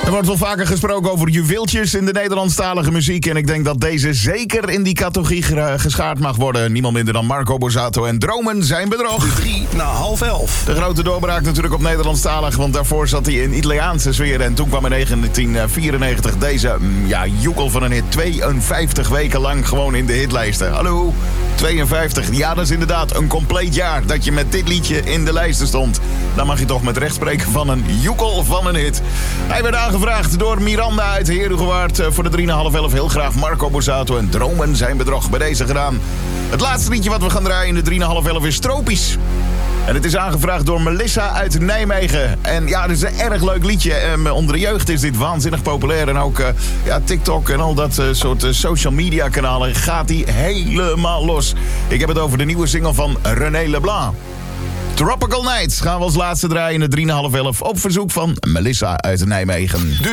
Er wordt wel vaker gesproken over juweeltjes in de Nederlandstalige muziek. En ik denk dat deze zeker in die categorie geschaard mag worden. Niemand minder dan Marco Borsato en Dromen zijn bedrog. De 3 na half 11. De grote doorbraak natuurlijk op Nederlandstalig. Want daarvoor zat hij in Italiaanse sfeer. En toen kwam in 1994 deze joekel van een hit. 52 weken lang gewoon in de hitlijsten. Hallo, 52. Ja, dat is inderdaad een compleet jaar dat je met dit liedje in de lijsten stond. Dan mag je toch met recht spreken van een joekel van een hit. Hij werd aangevraagd door Miranda uit Herugewaard voor de 3 na half 11. Heel graag Marco Borsato en Dromen zijn bedrog. Bij deze gedaan. Het laatste liedje wat we gaan draaien in de 3 na half 11 is Tropisch. En het is aangevraagd door Melissa uit Nijmegen. En ja, het is een erg leuk liedje. Onder de jeugd is dit waanzinnig populair. En ook TikTok en al dat soort social media kanalen gaat die helemaal los. Ik heb het over de nieuwe single van René Leblanc. Tropical Nights gaan we als laatste draaien in de 3 na half 11 op verzoek van Melissa uit Nijmegen.